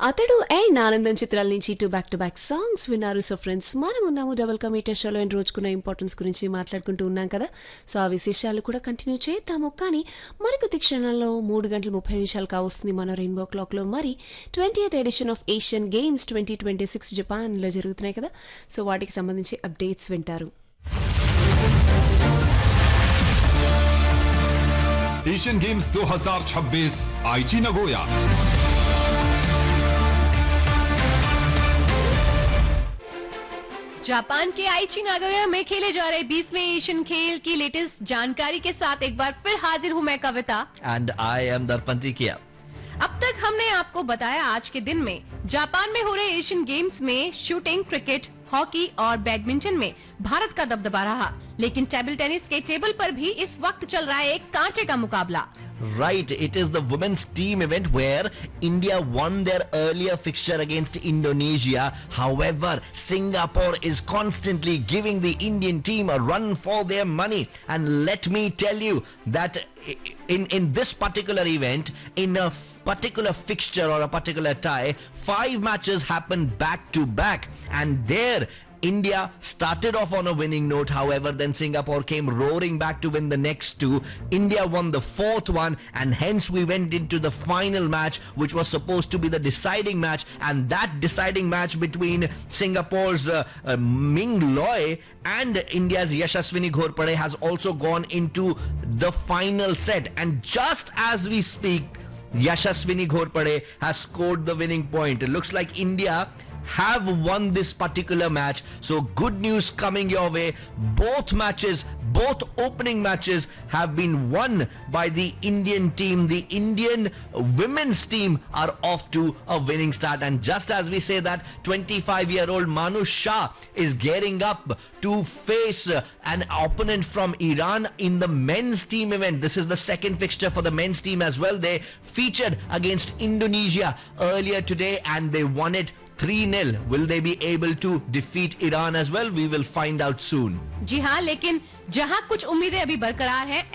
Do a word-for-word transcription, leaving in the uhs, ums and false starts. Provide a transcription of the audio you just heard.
అతడు అండ్ ఆనందం చిత్రాల నుంచి two back to back songs విన్నారు. సో ఫ్రెండ్స్, మనం ఉన్నాము డబుల్ కమీటర్ షోలో అండ్ రోజుకున్న ఇంపార్టెన్స్ గురించి మాట్లాడుకుంటూ ఉన్నాం కదా. సో ఆ విశేషాలు కూడా కంటిన్యూ చేద్దాము. కానీ మరికొద్ది క్షణాల్లో మూడు గంటల ముప్పై నిమిషాలు కావస్తుంది మన రెయిన్బో క్లాక్లో. మరి twentieth edition of Asian games twenty twenty six జపాన్లో జరుగుతున్నాయి కదా. సో వాటికి సంబంధించి అప్డేట్స్ వింటారు. एशियन गेम्स दो हज़ार छब्बीस आईची नगोया। जापान के आईची नागोया में खेले जा रहे बीसवें एशियन खेल की लेटेस्ट जानकारी के साथ एक बार फिर हाजिर हूं मैं कविता एंड आई एम दर्पंती किया। अब तक हमने आपको बताया आज के दिन में जापान में हो रहे एशियन गेम्स में शूटिंग, क्रिकेट, हॉकी और बैडमिंटन में भारत का दबदबा रहा, लेकिन टेबल टेनिस के टेबल पर भी इस वक्त चल रहा है एक कांटे का मुकाबला. Right, it is the women's team event where India won their earlier fixture against Indonesia. However, Singapore is constantly giving the Indian team a run for their money. And let me tell you that in, in this particular event, in a particular fixture or a particular tie, five matches happened back to back. And there, India started off on a winning note. However, then Singapore came roaring back to win the next two. India won the fourth one, and hence we went into the final match, which was supposed to be the deciding match. And that deciding match between Singapore's uh, uh, Ming Loy and India's Yashaswini Ghorpade has also gone into the final set. And just as we speak, Yashaswini Ghorpade has scored the winning point. It looks like India have won this particular match. So good news coming your way. Both matches, both opening matches have been won by the Indian team. The Indian women's team are off to a winning start. And just as we say that, twenty-five-year-old Manu Shah is gearing up to face an opponent from Iran in the men's team event. This is the second fixture for the men's team as well. They featured against Indonesia earlier today and they won it three nil. Will they be able to defeat Iran as well? We will find out soon. जी हाँ, लेकिन जहाँ कुछ उम्मीदें अभी बरकरार हैं,